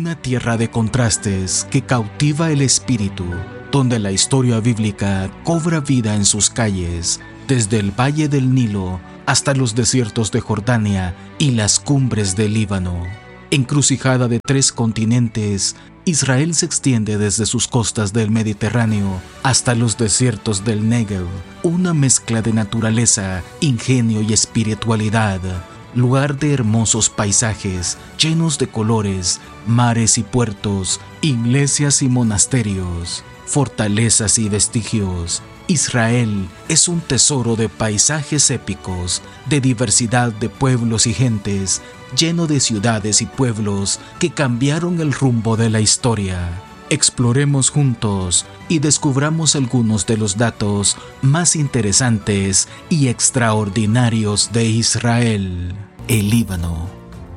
Una tierra de contrastes que cautiva el espíritu, donde la historia bíblica cobra vida en sus calles, desde el valle del Nilo hasta los desiertos de Jordania y las cumbres del Líbano. Encrucijada de 3 continentes, Israel se extiende desde sus costas del Mediterráneo hasta los desiertos del Negev, una mezcla de naturaleza, ingenio y espiritualidad, lugar de hermosos paisajes llenos de colores, mares y puertos, iglesias y monasterios, fortalezas y vestigios. Israel es un tesoro de paisajes épicos, de diversidad de pueblos y gentes, lleno de ciudades y pueblos que cambiaron el rumbo de la historia. Exploremos juntos y descubramos algunos de los datos más interesantes y extraordinarios de Israel. El Líbano.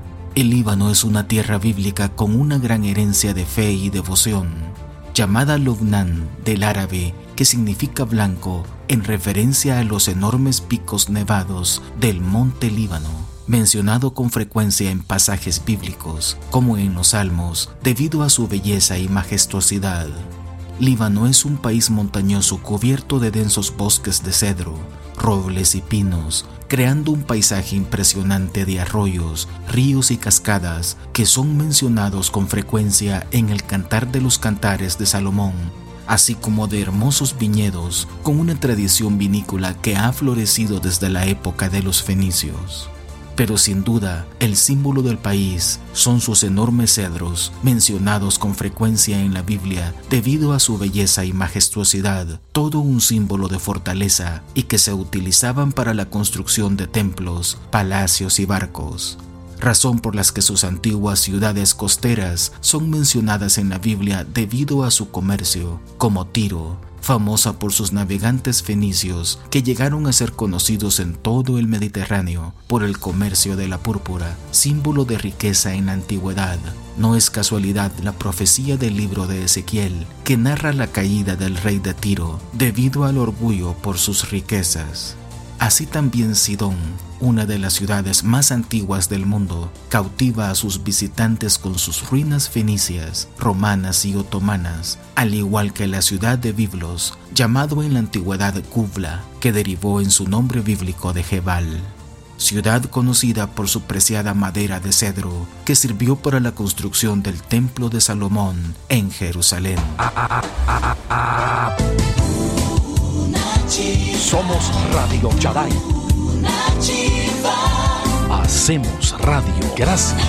El Líbano es una tierra bíblica con una gran herencia de fe y devoción, llamada Lubnán del árabe, que significa blanco, en referencia a los enormes picos nevados del monte Líbano, mencionado con frecuencia en pasajes bíblicos, como en los Salmos, debido a su belleza y majestuosidad. Líbano es un país montañoso cubierto de densos bosques de cedro, robles y pinos, creando un paisaje impresionante de arroyos, ríos y cascadas que son mencionados con frecuencia en el Cantar de los Cantares de Salomón, así como de hermosos viñedos con una tradición vinícola que ha florecido desde la época de los fenicios. Pero sin duda, el símbolo del país son sus enormes cedros, mencionados con frecuencia en la Biblia debido a su belleza y majestuosidad, todo un símbolo de fortaleza y que se utilizaban para la construcción de templos, palacios y barcos. Razón por las que sus antiguas ciudades costeras son mencionadas en la Biblia debido a su comercio, como Tiro, famosa por sus navegantes fenicios que llegaron a ser conocidos en todo el Mediterráneo por el comercio de la púrpura, símbolo de riqueza en la antigüedad. No es casualidad la profecía del libro de Ezequiel que narra la caída del rey de Tiro debido al orgullo por sus riquezas. Así también Sidón, una de las ciudades más antiguas del mundo, cautiva a sus visitantes con sus ruinas fenicias, romanas y otomanas, al igual que la ciudad de Biblos, llamado en la antigüedad Kubla, que derivó en su nombre bíblico de Jebal. Ciudad conocida por su preciada madera de cedro, que sirvió para la construcción del Templo de Salomón en Jerusalén. Somos Radio Shaddai. Hacemos radio. Gracias.